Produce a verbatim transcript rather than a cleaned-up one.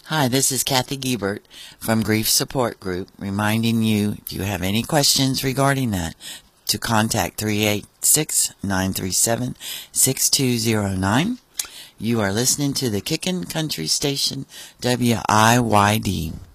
Hi, this is Kathy Giebert from Grief Support Group, reminding you, if you have any questions regarding that, to contact three eight six, nine three seven, six two zero nine. You are listening to the Kickin' Country Station, W I Y D.